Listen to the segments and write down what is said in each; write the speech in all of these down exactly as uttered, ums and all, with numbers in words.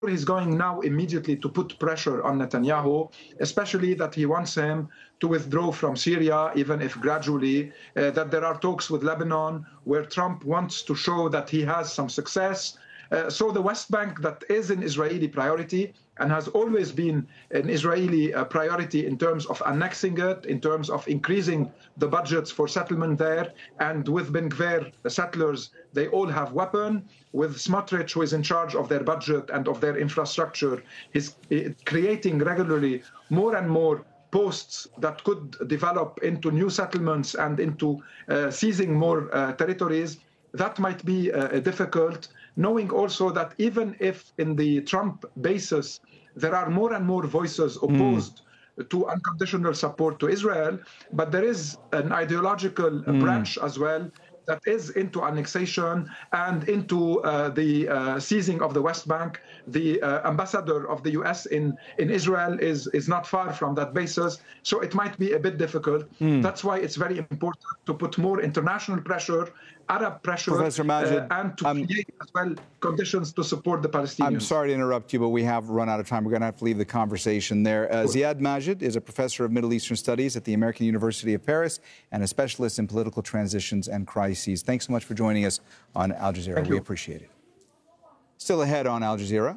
he's going now immediately to put pressure on Netanyahu, especially that he wants him to withdraw from Syria, even if gradually, uh, that there are talks with Lebanon where Trump wants to show that he has some success. Uh, so the West Bank, that is an Israeli priority and has always been an Israeli uh, priority in terms of annexing it, in terms of increasing the budgets for settlement there. And with Ben Gvir, the settlers, they all have weapons. With Smotrich, who is in charge of their budget and of their infrastructure, he's creating regularly more and more posts that could develop into new settlements and into uh, seizing more uh, territories. That might be uh, difficult, knowing also that even if in the Trump basis there are more and more voices opposed mm. to unconditional support to Israel, but there is an ideological mm. branch as well that is into annexation and into uh, the uh, seizing of the West Bank. The uh, ambassador of the U S in, in Israel is, is not far from that basis, so it might be a bit difficult. Mm. That's why it's very important to put more international pressure, Arab pressure, Professor Majid, uh, and to um, create as well conditions to support the Palestinians. I'm sorry to interrupt you, but we have run out of time. We're going to have to leave the conversation there. Uh, Ziad Majid is a professor of Middle Eastern Studies at the American University of Paris and a specialist in political transitions and crises. Thanks so much for joining us on Al Jazeera. Thank we you. appreciate it. Still ahead on Al Jazeera.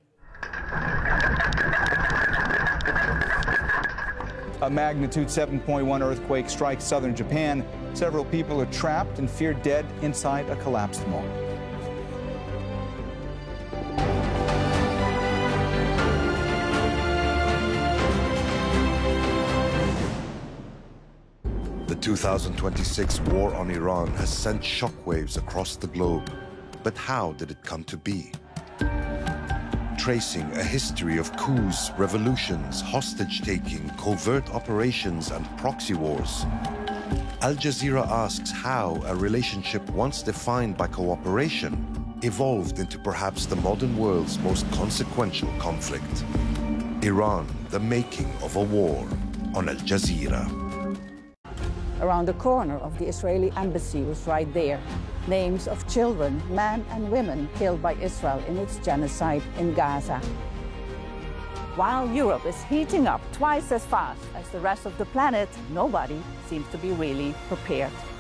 A magnitude seven point one earthquake strikes southern Japan. Several people are trapped and feared dead inside a collapsed mall. The two thousand twenty-six war on Iran has sent shockwaves across the globe. But how did it come to be? Tracing a history of coups, revolutions, hostage-taking, covert operations, and proxy wars, Al Jazeera asks how a relationship once defined by cooperation evolved into perhaps the modern world's most consequential conflict. Iran, the making of a war, on Al Jazeera. Around the corner of the Israeli embassy was right there. Names of children, men and women killed by Israel in its genocide in Gaza. While Europe is heating up twice as fast as the rest of the planet, nobody seems to be really prepared.